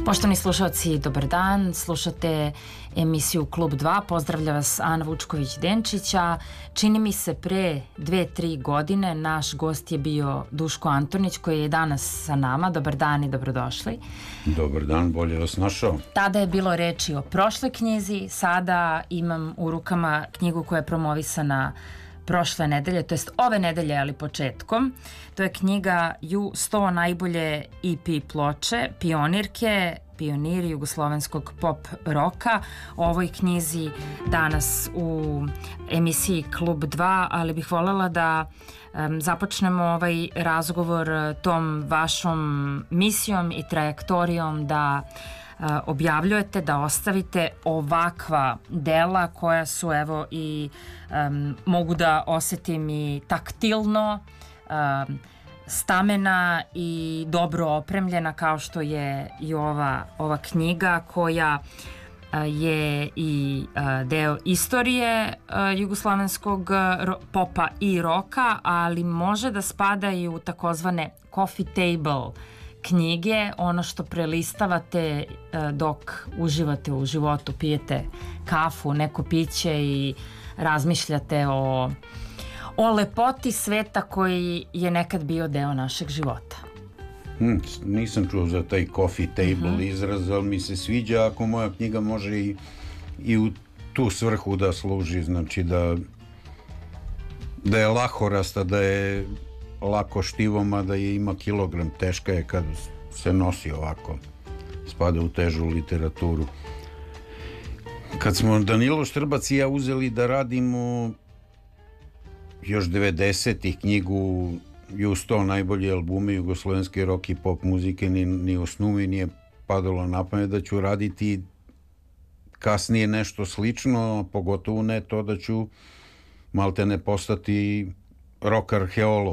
Poštovani slušalci, dobar dan. Slušate emisiju Klub 2. Pozdravlja vas Ana Vučković-Denčića. Čini mi se pre 2-3 godine naš gost je bio Duško Antonić, koji je danas sa nama. Dobar dan i dobrodošli. Dobar dan, bolje vas našao. Tada je bilo reči o prošloj knjizi, sada imam u rukama knjigu koja je promovisana prošle nedelje, to jest ove nedelje, ali početkom. To je knjiga 100 najbolje EP ploče, pioniri jugoslovenskog pop roka. O ovoj knjizi danas u emisiji Klub 2, ali bih voljela da započnemo ovaj razgovor tom vašom misijom i trajektorijom da objavljujete, da ostavite ovakva dela koja su, evo, i mogu da osetim i taktilno, stamena i dobro opremljena, kao što je i ova knjiga, koja je i deo istorije jugoslovenskog popa i roka, ali može da spada i u takozvane coffee table knjige, ono što prelistavate dok uživate u životu, pijete kafu, neko piće i razmišljate o lepoti sveta koji je nekad bio deo našeg života. Nisam čuo za taj coffee table izraz, ali mi se sviđa ako moja knjiga može i u tu svrhu da služi, znači da je lahorasta, da je lako štivom, a da je ima kilogram, teška je kad se nosi ovako, spada u težu literaturu. Kad smo Danilo Štrbac i ja uzeli da radimo još 90-ih knjigu 100 najbolji albumi jugoslovenske rock i pop muzike, ni u snu mi nije padalo na pamet da ću raditi kasnije nešto slično, pogotovo ne to da ću maltene postati rock arheolog.